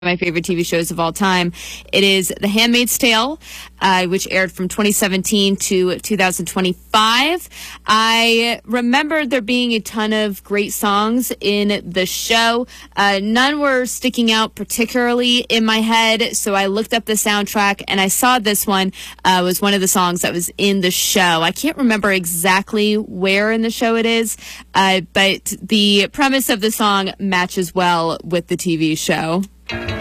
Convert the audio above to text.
my favorite TV shows of all time. It is The Handmaid's Tale, which aired from 2017 to 2025. I remember there being a ton of great songs in the show. None were sticking out particularly in my head, so I looked up the soundtrack and I saw this one was one of the songs that was in the show. I can't remember exactly where in the show it is, but the premise of the song matches well with the TV show.